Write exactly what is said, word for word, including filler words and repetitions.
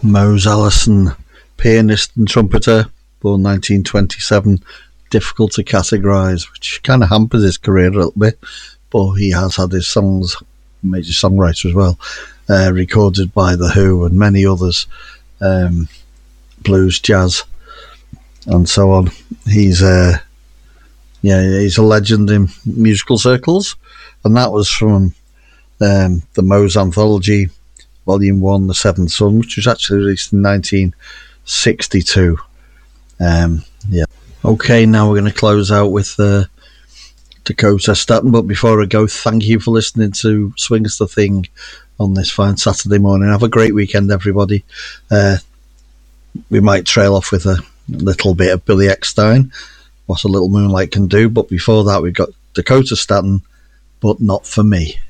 Mose Allison, pianist and trumpeter, born nineteen twenty-seven, difficult to categorise, which kind of hampers his career a little bit, but he has had his songs, major songwriter as well, uh, recorded by The Who and many others, um, blues, jazz, and so on. He's uh, yeah, he's a legend in musical circles, and that was from um, the Mose Anthology, Volume One, The Seventh Son, which was actually released in nineteen sixty-two. Um, yeah. Okay, now we're going to close out with uh, Dakota Staton, but before I go, thank you for listening to Swing's the Thing on this fine Saturday morning. Have a great weekend, everybody. Uh, we might trail off with a little bit of Billy Eckstine, What a Little Moonlight Can Do, but before that we've got Dakota Staton, But Not For Me.